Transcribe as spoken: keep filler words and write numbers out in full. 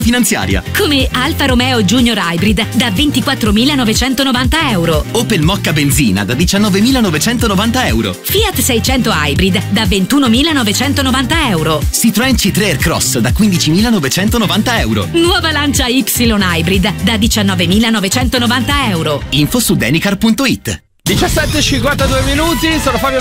finanziaria. Come Alfa Romeo Junior Hybrid da ventiquattromilanovecentonovanta euro. Opel Mokka benzina da diciannovemilanovecentonovanta euro. Fiat seicento Hybrid da ventunomilanovecentonovanta euro. Citroen C tre Aircross da quindicimilanovecentonovanta euro. Nuova Lancia Y Hybrid da diciannovemilanovecentonovanta euro. Info su denicar punto it. diciassette e cinquantadue minuti, sono Fabio